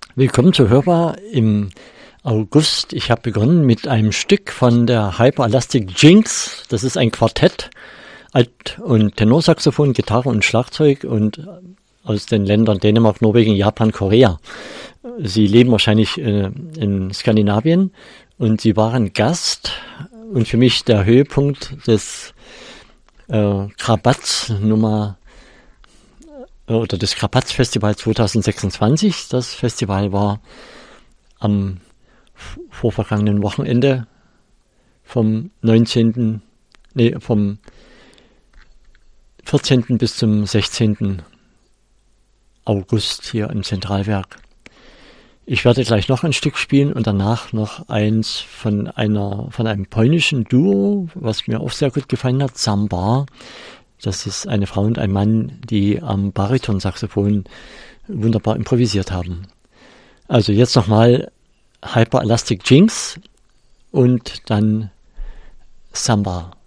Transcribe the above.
Willkommen zu Hörbar im August. Ich habe begonnen mit einem Stück von der Hyper-Elastic Jinx. Das ist ein Quartett, Alt- und Tenorsaxophon, Gitarre und Schlagzeug und aus den Ländern Dänemark, Norwegen, Japan, Korea. Sie leben wahrscheinlich in Skandinavien und sie waren Gast und für mich der Höhepunkt des Krabatz des Krapatz Festival 2026. Das Festival war am vorvergangenen Wochenende vom 14. bis zum 16. August hier im Zentralwerk. Ich werde gleich noch ein Stück spielen und danach noch eins von einem polnischen Duo, was mir auch sehr gut gefallen hat, Samba. Das ist eine Frau und ein Mann, die am Baritonsaxophon wunderbar improvisiert haben. Also jetzt nochmal Hyper-Elastic Jinx und dann Samba.